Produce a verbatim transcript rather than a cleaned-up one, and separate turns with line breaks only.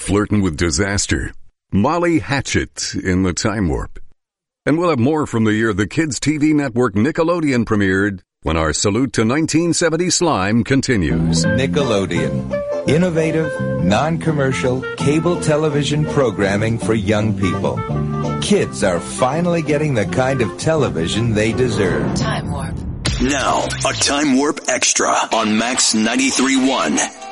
flirting with disaster. Molly Hatchet in the Time Warp. And we'll have more from the year the kids' T V network Nickelodeon premiered when our salute to nineteen seventy slime continues.
Nickelodeon. Innovative, non-commercial, cable television programming for young people. Kids are finally getting the kind of television they deserve.
Time Warp.
Now, a Time Warp Extra on Max ninety-three point one.